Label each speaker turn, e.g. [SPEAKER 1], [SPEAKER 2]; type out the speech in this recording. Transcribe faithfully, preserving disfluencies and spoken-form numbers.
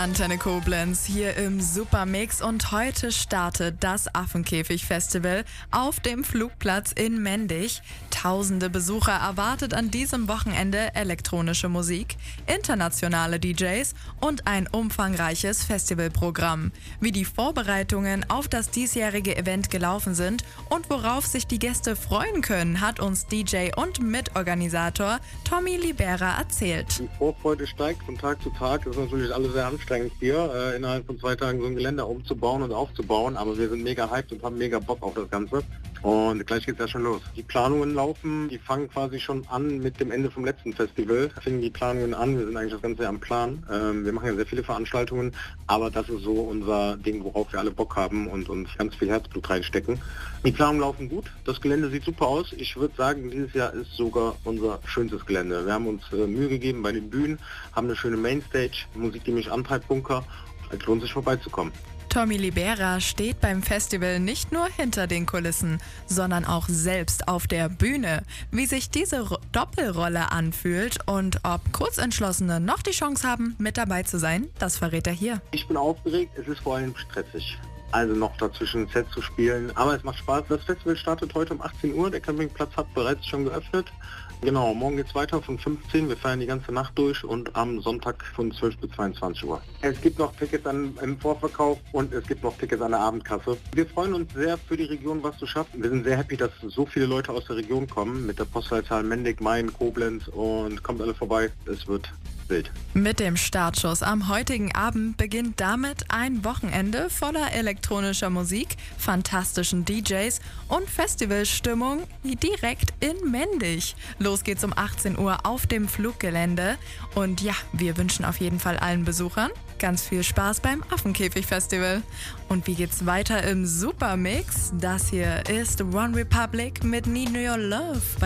[SPEAKER 1] Antenne Koblenz hier im Supermix und heute startet das Affenkäfig-Festival auf dem Flugplatz in Mendig. Tausende Besucher erwartet an diesem Wochenende elektronische Musik, internationale D Js und ein umfangreiches Festivalprogramm. Wie die Vorbereitungen auf das diesjährige Event gelaufen sind und worauf sich die Gäste freuen können, hat uns D J und Mitorganisator Tommy Libera erzählt.
[SPEAKER 2] Die Vorfreude steigt von Tag zu Tag. Das ist natürlich alles sehr anstrengend hier, äh, innerhalb von zwei Tagen so ein Gelände umzubauen und aufzubauen. Aber wir sind mega hyped und haben mega Bock auf das Ganze. Und gleich geht's ja schon los. Die Planungen laufen, die fangen quasi schon an mit dem Ende vom letzten Festival. Da fingen die Planungen an, wir sind eigentlich das ganze Jahr am Plan. Ähm, wir machen ja sehr viele Veranstaltungen, aber das ist so unser Ding, worauf wir alle Bock haben und uns ganz viel Herzblut reinstecken. Die Planungen laufen gut, das Gelände sieht super aus. Ich würde sagen, dieses Jahr ist sogar unser schönstes Gelände. Wir haben uns äh, Mühe gegeben bei den Bühnen, haben eine schöne Mainstage, Musik, die mich antreibt, Bunker. Es lohnt sich vorbeizukommen.
[SPEAKER 1] Tommy Libera steht beim Festival nicht nur hinter den Kulissen, sondern auch selbst auf der Bühne. Wie sich diese Ro- Doppelrolle anfühlt und ob Kurzentschlossene noch die Chance haben, mit dabei zu sein, das verrät er hier.
[SPEAKER 2] Ich bin aufgeregt, es ist vor allem stressig. Also noch dazwischen ein Set zu spielen, aber es macht Spaß. Das Festival startet heute um achtzehn Uhr, der Campingplatz hat bereits schon geöffnet. Genau, morgen geht's weiter von fünfzehn, wir feiern die ganze Nacht durch und am Sonntag von zwölf bis zweiundzwanzig Uhr. Es gibt noch Tickets an, im Vorverkauf und es gibt noch Tickets an der Abendkasse. Wir freuen uns sehr für die Region, was zu schaffen. Wir sind sehr happy, dass so viele Leute aus der Region kommen, mit der Postleitzahl Mendig, Main, Koblenz, und kommt alle vorbei, es wird wild.
[SPEAKER 1] Mit dem Startschuss am heutigen Abend beginnt damit ein Wochenende voller elektronischer Musik, fantastischen D Js und Festivalstimmung direkt in Mendig. Los geht's um achtzehn Uhr auf dem Fluggelände und ja, wir wünschen auf jeden Fall allen Besuchern ganz viel Spaß beim Affenkäfig-Festival. Und wie geht's weiter im Supermix? Das hier ist One Republic mit Need Your Love.